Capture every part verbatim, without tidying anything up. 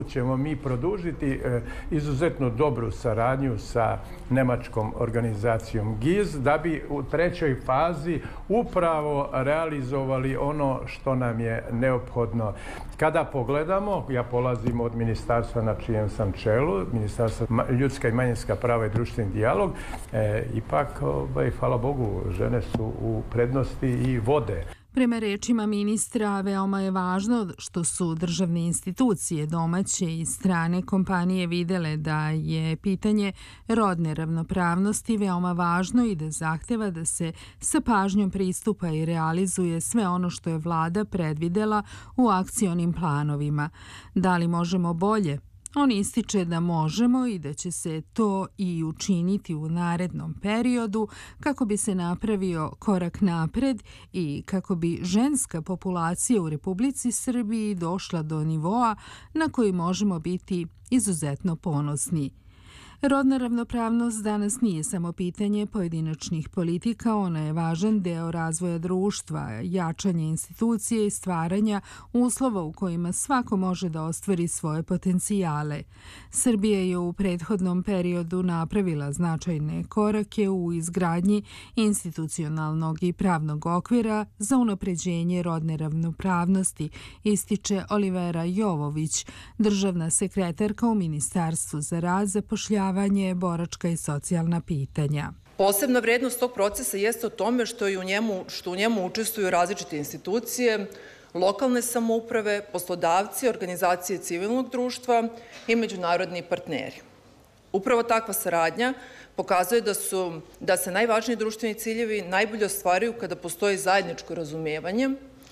ćemo mi produžiti izuzetno dobru saradnju sa nemačkom organizacijom G I Z da bi u trećoj fazi upravo realizovali ono što nam je neophodno. Kada pogledamo, ja polazim od ministarstva na čijem sam čelu, Ministarstva ljudska i manjinska prava i društveni dijalog, e, ipak, ovaj, hvala Bogu, žene su u prednosti i vode. Prema rečima ministra, veoma je važno što su državne institucije, domaće i strane kompanije videle da je pitanje rodne ravnopravnosti veoma važno i da zahteva da se sa pažnjom pristupa i realizuje sve ono što je vlada predvidela u akcionim planovima. Da li možemo bolje? On ističe da možemo i da će se to i učiniti u narednom periodu kako bi se napravio korak napred i kako bi ženska populacija u Republici Srbiji došla do nivoa na koji možemo biti izuzetno ponosni. Rodna ravnopravnost danas nije samo pitanje pojedinačnih politika, ona je važan deo razvoja društva, jačanja institucije i stvaranja uslova u kojima svako može da ostvari svoje potencijale. Srbija je u prethodnom periodu napravila značajne korake u izgradnji institucionalnog i pravnog okvira za unapređenje rodne ravnopravnosti, ističe Olivera Jovović, državna sekretarka u Ministarstvu za rad, zapošljavanje, boračka i socijalna pitanja. Posebna vrednost tog procesa jeste o tome što, i u njemu, što u njemu učestvuju različite institucije, lokalne samouprave, poslodavci, organizacije civilnog društva i međunarodni partneri. Upravo takva saradnja pokazuje da, su, da se najvažniji društveni ciljevi najbolje ostvaruju kada postoji zajedničko razumevanje,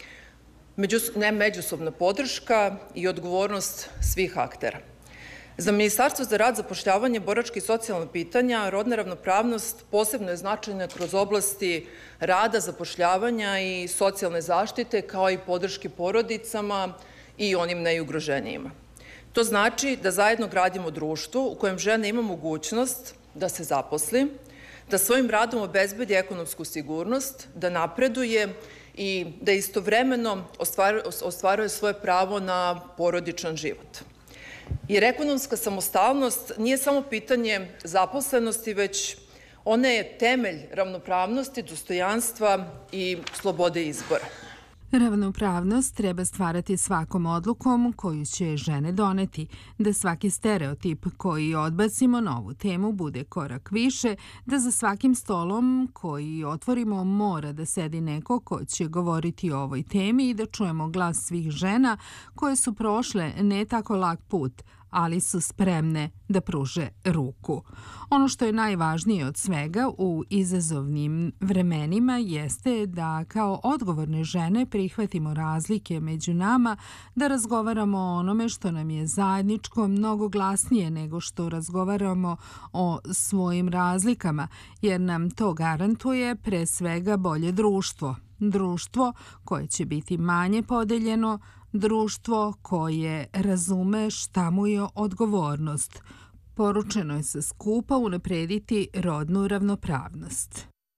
međus, ne međusobna podrška i odgovornost svih aktera. Za Ministarstvo za rad, zapošljavanje, boračka i socijalna pitanja rodna ravnopravnost posebno je značajna kroz oblasti rada, zapošljavanja i socijalne zaštite, kao i podrške porodicama i onim najugroženijima. To znači da zajedno gradimo društvo u kojem žena ima mogućnost da se zaposli, da svojim radom obezbedi ekonomsku sigurnost, da napreduje i da istovremeno ostvaruje svoje pravo na porodičan život. Jer ekonomska samostalnost nije samo pitanje zaposlenosti, već ona je temelj ravnopravnosti, dostojanstva i slobode izbora. Ravnopravnost treba stvarati svakom odlukom koju će žene doneti, da svaki stereotip koji odbacimo na ovu temu bude korak više, da za svakim stolom koji otvorimo mora da sedi neko ko će govoriti o ovoj temi i da čujemo glas svih žena koje su prošle ne tako lak put, ali su spremne da pruže ruku. Ono što je najvažnije od svega u izazovnim vremenima jeste da kao odgovorne žene prihvatimo razlike među nama, da razgovaramo o onome što nam je zajedničko mnogo glasnije nego što razgovaramo o svojim razlikama, jer nam to garantuje pre svega bolje društvo. Društvo koje će biti manje podeljeno, društvo koje razume šta mu je odgovornost. Poručeno je sa skupa unaprediti rodnu ravnopravnost.